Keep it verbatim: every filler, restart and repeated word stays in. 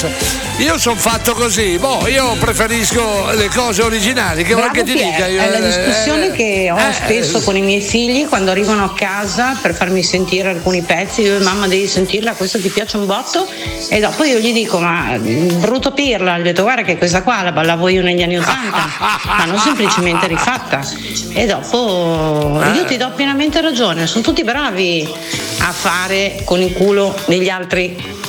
Beatles. Io sono fatto così, boh, io preferisco le cose originali, che vuoi che ti dica? Io, è la discussione eh, che ho eh, spesso con i miei figli quando arrivano a casa per farmi sentire alcuni pezzi. Io, mamma, devi sentirla, questo ti piace un botto? E dopo io gli dico, ma brutto pirla, gli ho detto guarda che questa qua la ballavo io negli anni ottanta, l'hanno semplicemente rifatta. E dopo io ti do pienamente ragione, sono tutti bravi a fare con il culo degli altri